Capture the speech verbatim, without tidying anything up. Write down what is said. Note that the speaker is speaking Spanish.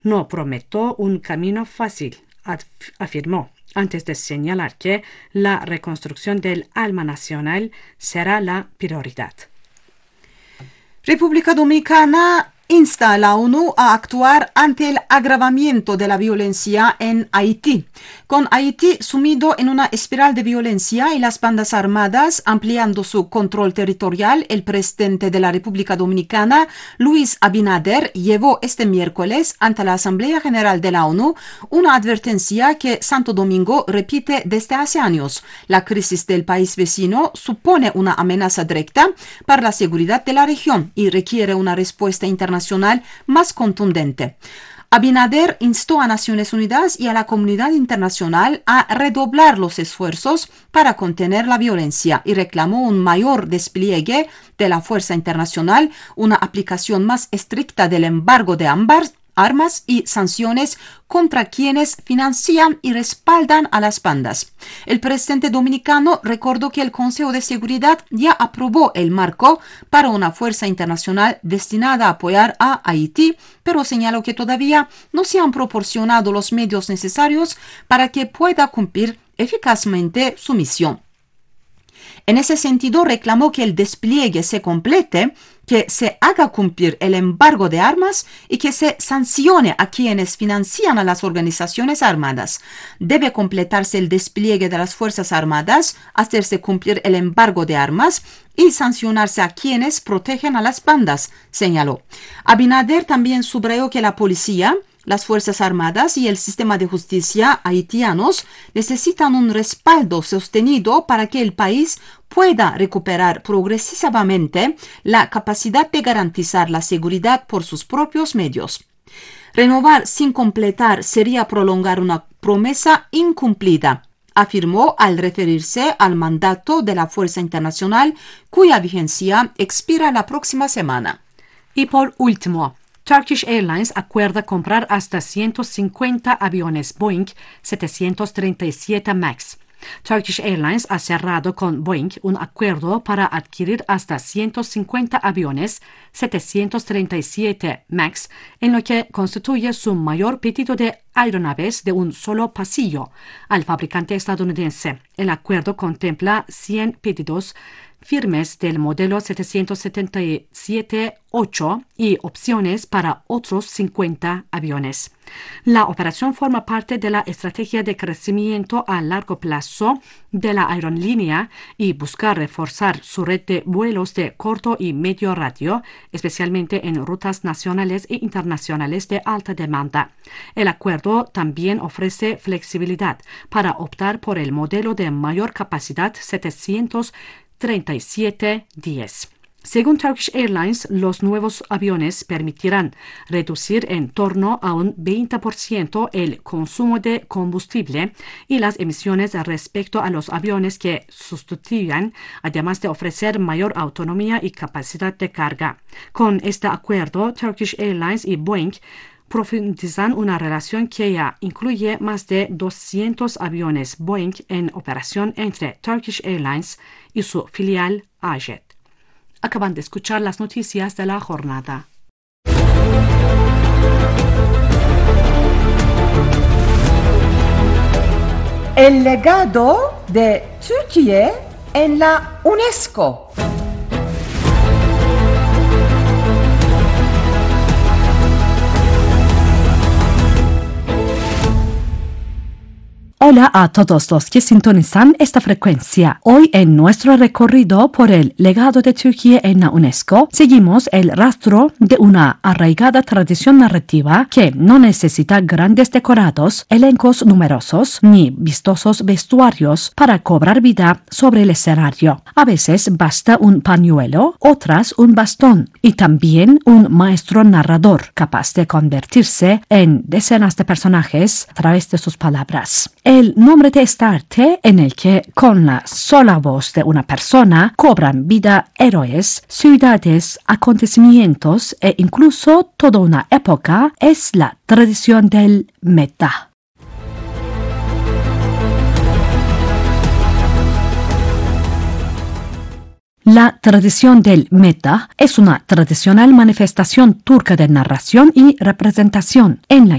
No prometo un camino fácil, afirmó, antes de señalar que la reconstrucción del alma nacional será la prioridad. República Dominicana insta a la ONU a actuar ante el agravamiento de la violencia en Haití. Con Haití sumido en una espiral de violencia y las bandas armadas ampliando su control territorial, el presidente de la República Dominicana, Luis Abinader, llevó este miércoles ante la Asamblea General de la ONU una advertencia que Santo Domingo repite desde hace años. La crisis del país vecino supone una amenaza directa para la seguridad de la región y requiere una respuesta internacional más contundente. Abinader instó a Naciones Unidas y a la comunidad internacional a redoblar los esfuerzos para contener la violencia y reclamó un mayor despliegue de la fuerza internacional, una aplicación más estricta del embargo de ambas armas y sanciones contra quienes financian y respaldan a las bandas. El presidente dominicano recordó que el Consejo de Seguridad ya aprobó el marco para una fuerza internacional destinada a apoyar a Haití, pero señaló que todavía no se han proporcionado los medios necesarios para que pueda cumplir eficazmente su misión. En ese sentido, reclamó que el despliegue se complete, que se haga cumplir el embargo de armas y que se sancione a quienes financian a las organizaciones armadas. Debe completarse el despliegue de las Fuerzas Armadas, hacerse cumplir el embargo de armas y sancionarse a quienes protegen a las bandas, señaló. Abinader también subrayó que la policía, las Fuerzas Armadas y el sistema de justicia haitianos necesitan un respaldo sostenido para que el país pueda recuperar progresivamente la capacidad de garantizar la seguridad por sus propios medios. Renovar sin completar sería prolongar una promesa incumplida, afirmó al referirse al mandato de la Fuerza Internacional, cuya vigencia expira la próxima semana. Y por último, Turkish Airlines acuerda comprar hasta ciento cincuenta aviones Boeing setecientos treinta y siete MAX. Turkish Airlines ha cerrado con Boeing un acuerdo para adquirir hasta ciento cincuenta aviones setecientos treinta y siete MAX, en lo que constituye su mayor pedido de aeronaves de un solo pasillo al fabricante estadounidense. El acuerdo contempla cien pedidos firmes del modelo setecientos setenta y siete ocho y opciones para otros cincuenta aviones. La operación forma parte de la estrategia de crecimiento a largo plazo de la aerolínea y busca reforzar su red de vuelos de corto y medio radio, especialmente en rutas nacionales e internacionales de alta demanda. El acuerdo también ofrece flexibilidad para optar por el modelo de mayor capacidad setecientos treinta y siete diez. Según Turkish Airlines, los nuevos aviones permitirán reducir en torno a un veinte por ciento el consumo de combustible y las emisiones respecto a los aviones que sustituyan, además de ofrecer mayor autonomía y capacidad de carga. Con este acuerdo, Turkish Airlines y Boeing profundizan una relación que ya incluye más de doscientos aviones Boeing en operación entre Turkish Airlines y su filial AJet. Acaban de escuchar las noticias de la jornada. El legado de Turquía en la UNESCO. Hola a todos los que sintonizan esta frecuencia. Hoy en nuestro recorrido por el legado de Turquía en la UNESCO, seguimos el rastro de una arraigada tradición narrativa que no necesita grandes decorados, elencos numerosos ni vistosos vestuarios para cobrar vida sobre el escenario. A veces basta un pañuelo, otras un bastón y también un maestro narrador capaz de convertirse en decenas de personajes a través de sus palabras. El nombre de este arte en el que con la sola voz de una persona cobran vida héroes, ciudades, acontecimientos e incluso toda una época es la tradición del meta. La tradición del meta es una tradicional manifestación turca de narración y representación en la